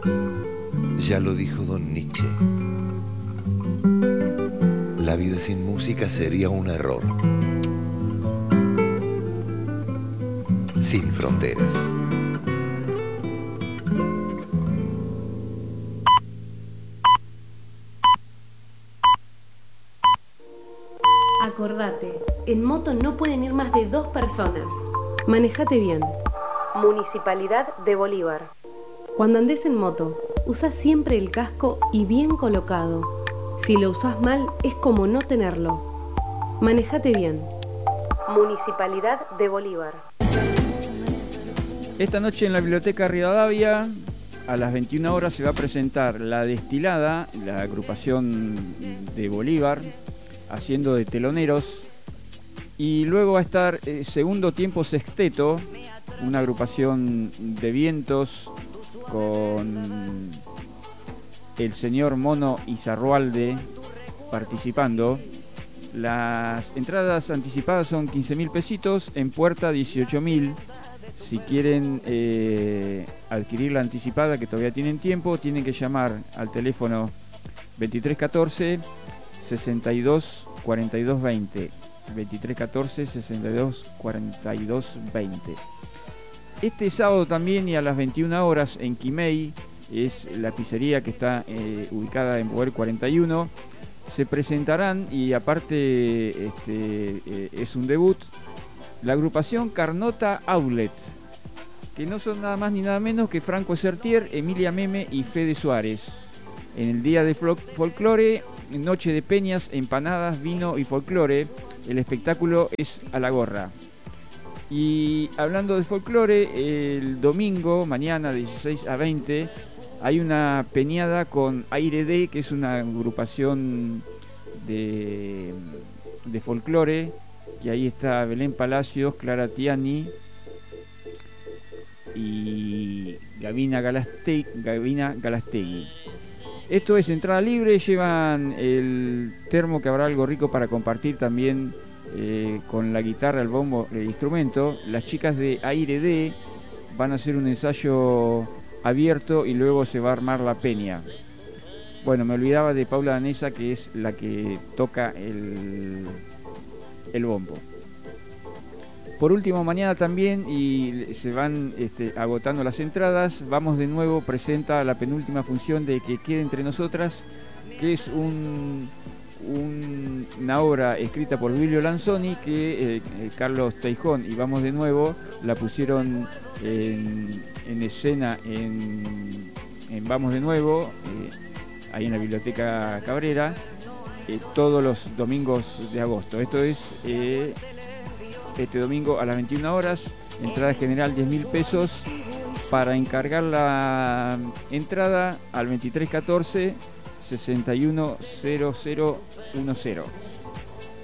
Ya lo dijo Don Nietzsche. La vida sin música sería un error. Sin fronteras. Acordate, en moto no pueden ir más de 2 personas. Manejate bien. Municipalidad de Bolívar. Cuando andes en moto, usa siempre el casco y bien colocado. Si lo usas mal, es como no tenerlo. Manejate bien. Municipalidad de Bolívar. Esta noche en la Biblioteca Rivadavia, a las 21 horas, se va a presentar La Destilada, la agrupación de Bolívar, haciendo de teloneros. Y luego va a estar Segundo Tiempo Sexteto, una agrupación de vientos con el señor Mono Izarrualde participando. Las entradas anticipadas son 15.000 pesitos, en puerta 18.000. Si quieren adquirir la anticipada, que todavía tienen tiempo, tienen que llamar al teléfono 2314 62 42 20. 2314 62 42 20. Este sábado también, y a las 21 horas, en Quimei, es la pizzería que está ubicada en Boer 41, se presentarán, y aparte es un debut, la agrupación Carnota Outlet, que no son nada más ni nada menos que Franco Sertier, Emilia Meme y Fede Suárez. En el día de folclore, noche de peñas, empanadas, vino y folclore, el espectáculo es a la gorra. Y hablando de folclore, el domingo, mañana de 16 a 20, hay una peñada con Aire D, que es una agrupación de folclore, que ahí está Belén Palacios, Clara Tiani y Gavina Galastegui. Esto es entrada libre, llevan el termo, que habrá algo rico para compartir también con la guitarra, el bombo, el instrumento. Las chicas de Aire D van a hacer un ensayo abierto y luego se va a armar la peña. Bueno, me olvidaba de Paula Danesa, que es la que toca el bombo. Por último, mañana también, y se van agotando las entradas, Vamos de Nuevo presenta la penúltima función de Que Quede Entre Nosotras, que es una obra escrita por Duilio Lanzoni, que Carlos Teijón y Vamos de Nuevo la pusieron en escena en Vamos de Nuevo, ahí en la Biblioteca Cabrera, todos los domingos de agosto. Esto es este domingo a las 21 horas, entrada general 10.000 pesos. Para encargar la entrada al 2314 610010.